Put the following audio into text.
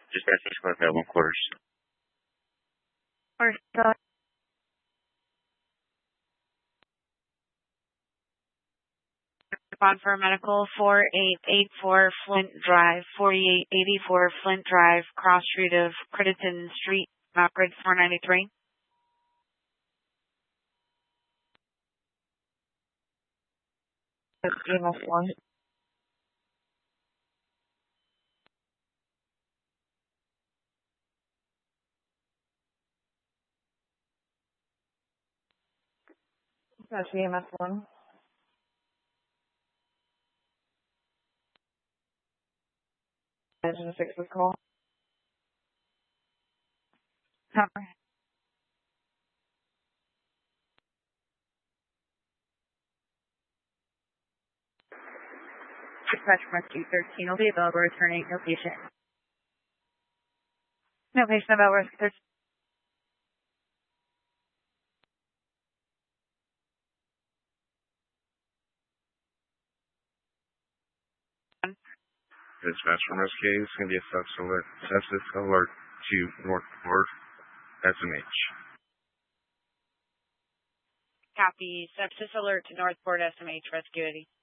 Just asking for that 1/4. Or on for medical 4884 Flint Drive, 4884 Flint Drive, cross street of Crediton Street, Mount Grid 493. That's EMS 1. That's EMS 1. Engine 6 was call. Cover. Dispatch from Rescue 13 will be available returning no patient. No patient about Rescue 13. Dispatch from Rescue is going to be a sepsis alert to Northport SMH. Copy. Sepsis alert to Northport SMH Rescue 80.